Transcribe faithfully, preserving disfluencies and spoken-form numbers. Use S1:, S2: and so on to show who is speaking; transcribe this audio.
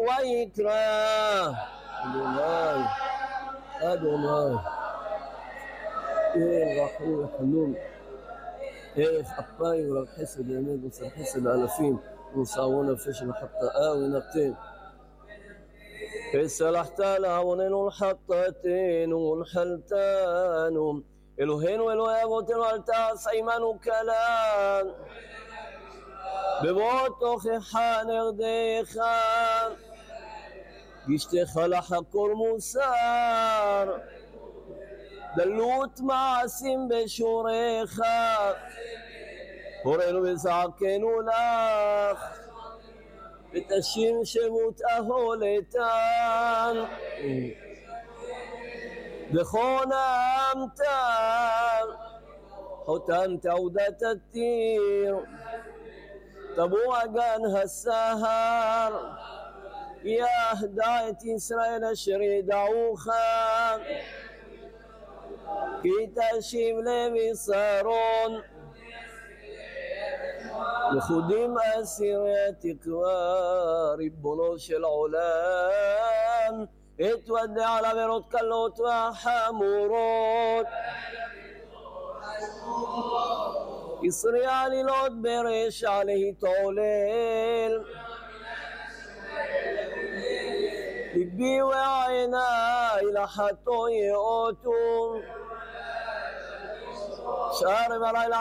S1: ויקרא אדוני, אדוני, כן רחום וחנון, ערך אפיים ורב חסד באמת וצר חסד האלפים ונשארו נפש לחטאה ונתן فسلحت לעווננו ולחטאתנו ונחלתנו אלוהינו אלוהי אבותינו אל תעש עמנו קלה בבוא תוכחה נרדך גישתך לחקור מוסר דלות מעשים בשורך הורינו וזעקנו לך ותשיר שמות אהולתן וכה נעמת חותן תעודת עתיר תבוא אגן הסהר יהדע את ישראל אשר ידעוך כי תשיב לבשרון לכודים אסירי התקווה ריבונו של עולם התוודע על עבירות קלות וחמורות ישרי עלילות ברשע להתעולל ליבי ועיניי לחטוא יאותו שער בלילה